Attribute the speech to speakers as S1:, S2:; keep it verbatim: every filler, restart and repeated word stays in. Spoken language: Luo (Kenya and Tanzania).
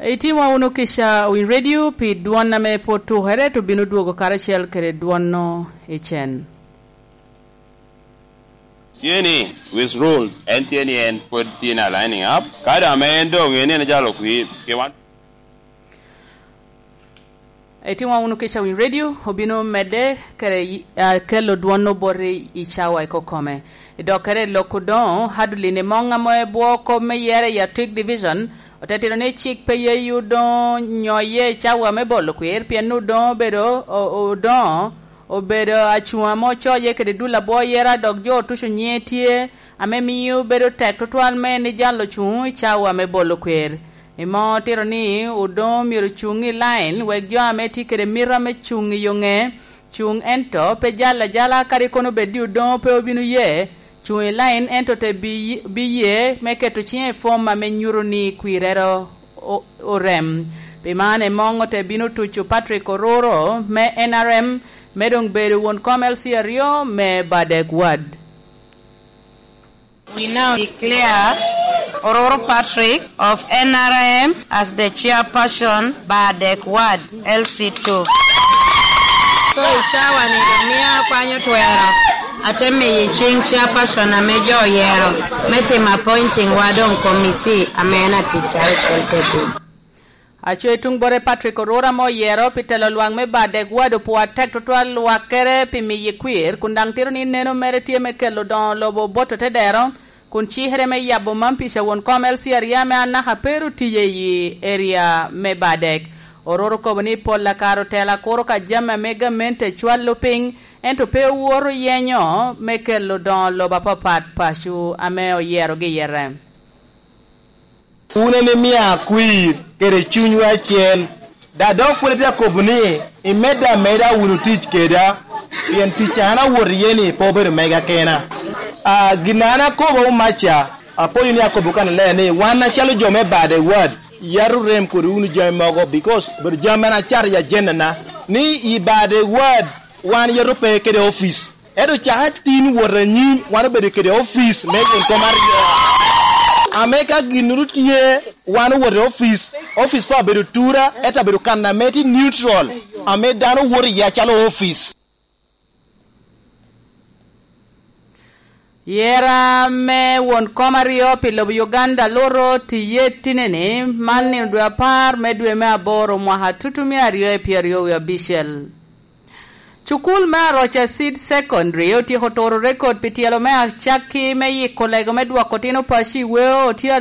S1: Itima uno kisha win radio pi duan na me potu here to binu duogo karachel kere duan no echen.
S2: Tieni with rules and tieni and put tina lining up. Kada mendo ngene na jalo kui ke wan.
S1: Itima uno kisha win radio hobino mede kere uh, kelo duan no bore ichawa iko kome. Ido kere lokudon haduli ne monga moe buoko me yere ya tick division. Otetiro ne chik pe ye yu don nyoye chawa me bolo kwer pianu don bedo o o don o bedo achua mo choye kede dula boyera dogjo tushu nyetie ame miu bedo tek total me ni jallo chu chawa me bolo kwer imo tiro ni o don miru chungi line wegjo ame tikere mira me chungi yonge chung ento pe jala jala kari kono bedi don pe obinu ye Chui line ento te biye meketo chie forma menyuru ni kwirero orem. Pimane mongo te binu tuchu Patrick Ororo me N R M medong beru won komel siario me Badeg Ward.
S3: We now declare Ororo Patrick of N R M as the chairperson Badeg Ward L C two. So ichawa ni demia kwanyo tuera. Ateme yiching chairperson amejo yero. Metem appointing wadon committee amena tichari.
S1: Acho itung bore Patrick Orora mo yero pitelo luang me Badeg Ward po attack total wakere pimi yikwir kundang tiro ni neno meriti mekelo don lobo boto tedero kun chihere me yabo mampisha won komel siaria me anaha peru tiye yi area me Badeg. Ororo kobani pola karo tela koro ka jama mega mente chwallo ping ento pe woro yenyo mekelo don loba papat pashu ameo yero gi yere.
S4: Une ne mia kwir kere chunywa chel da don kweleta kobani imeda meda wulu teach keda yen tichana woriyeni pober mega kena a ginana kobo macha apoyo ni akobukan le ne wana chalo jome bade word yaru rem kurunu jamago because ber jamana char ya jenna ni ibade word wan yaru pe kede office edo chahatin woranyi wan be kede office megen komar ameka ginurutie wan wor office office fa be tura eta be kanna meti neutral ame dano wor ya chalo office.
S1: Yera me won komario pilo Uganda loro tiye tinene mani dua par medwe me aboro mwaha tutumi ario e piario ya bishel. Chukul me Rocha Seed Secondary oti hotoro record pitialo me achaki me yi kolego me dua kotino pashi weo oti